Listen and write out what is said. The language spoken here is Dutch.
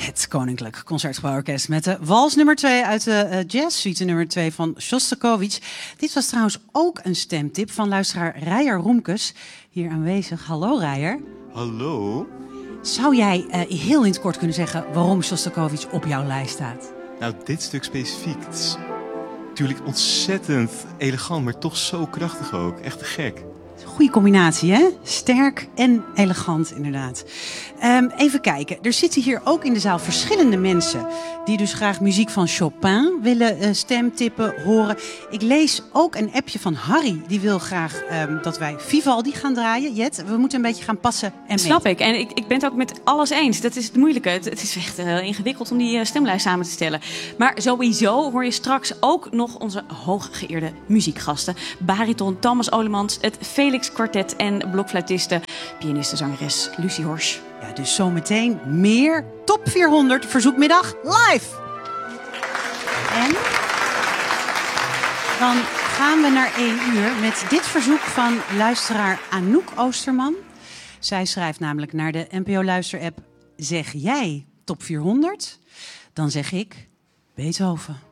Het Koninklijk Concertgebouworkest met de wals nummer 2 uit de jazzsuite nummer 2 van Shostakovich. Dit was trouwens ook een stemtip van luisteraar Reijer Roemkes, hier aanwezig. Hallo Reijer. Hallo. Zou jij heel in het kort kunnen zeggen waarom Shostakovich op jouw lijst staat? Nou, dit stuk specifiek. Het is natuurlijk ontzettend elegant, maar toch zo krachtig ook. Echt te gek. Goeie combinatie, hè? Sterk en elegant, inderdaad. Even kijken. Er zitten hier ook in de zaal verschillende mensen die dus graag muziek van Chopin willen stemtippen, horen. Ik lees ook een appje van Harry. Die wil graag dat wij Vivaldi gaan draaien. Jet, we moeten een beetje gaan passen en Snap ik. En ik ben het ook met alles eens. Dat is het moeilijke. Het is echt ingewikkeld om die stemlijst samen te stellen. Maar sowieso hoor je straks ook nog onze hooggeëerde muziekgasten. Bariton Thomas Olemans, het Felix Kwartet en blokfluitiste, pianiste, zangeres Lucie Horsch. Ja, dus zometeen meer Top 400 Verzoekmiddag live. En dan gaan we naar 1 uur met dit verzoek van luisteraar Anouk Oosterman. Zij schrijft namelijk naar de NPO Luister-app: zeg jij Top 400? Dan zeg ik Beethoven.